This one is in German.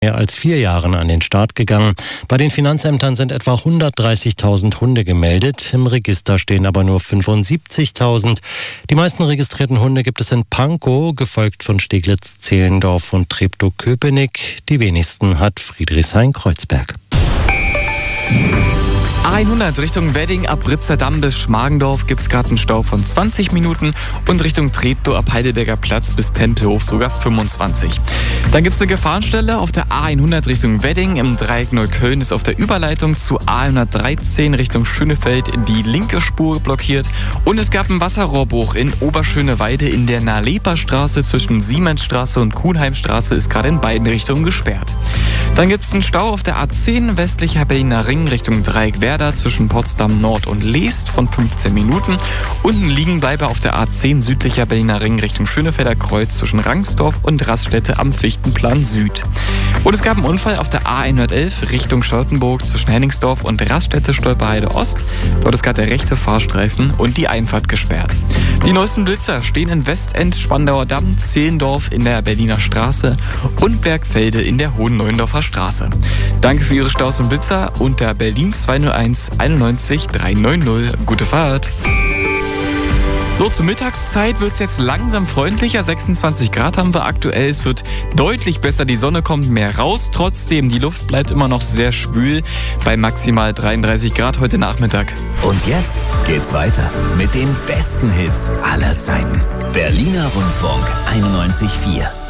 mehr als 4 Jahren an den Start gegangen. Bei den Finanzämtern sind etwa 130.000 Hunde gemeldet. Im Register stehen aber nur 75.000. Die meisten registrierten Hunde gibt es in Pankow, gefolgt von Steglitz-Zehlendorf und Treptow-Köpenick. Die wenigsten hat Friedrichshain-Kreuzberg. A100 Richtung Wedding ab Ritzerdamm bis Schmargendorf gibt es gerade einen Stau von 20 Minuten und Richtung Treptow ab Heidelberger Platz bis Tempelhof sogar 25. Dann gibt es eine Gefahrenstelle auf der A100 Richtung Wedding. Im Dreieck Neukölln ist auf der Überleitung zu A113 Richtung Schönefeld die linke Spur blockiert. Und es gab einen Wasserrohrbruch in Oberschöneweide in der Nalepa-Straße zwischen Siemensstraße und Kuhnheimstraße ist gerade in beiden Richtungen gesperrt. Dann gibt es einen Stau auf der A10 westlicher Berliner Ring Richtung Dreieck Werder zwischen Potsdam Nord und Leest von 15 Minuten und ein Liegenbleiber auf der A10 südlicher Berliner Ring Richtung Schönefelder Kreuz zwischen Rangsdorf und Raststätte am Fichtenplan Süd. Und es gab einen Unfall auf der A111 Richtung Charlottenburg zwischen Henningsdorf und Raststätte Stolperheide Ost. Dort ist gerade der rechte Fahrstreifen und die Einfahrt gesperrt. Die neuesten Blitzer stehen in Westend, Spandauer Damm, Zehlendorf in der Berliner Straße und Bergfelde in der Hohen Neuendorfer Straße. Danke für Ihre Staus und Blitzer unter Berlin 201 91 390. Gute Fahrt! So, zur Mittagszeit wird es jetzt langsam freundlicher. 26 Grad haben wir aktuell. Es wird deutlich besser. Die Sonne kommt mehr raus. Trotzdem, die Luft bleibt immer noch sehr schwül bei maximal 33 Grad heute Nachmittag. Und jetzt geht's weiter mit den besten Hits aller Zeiten. Berliner Rundfunk 91,4.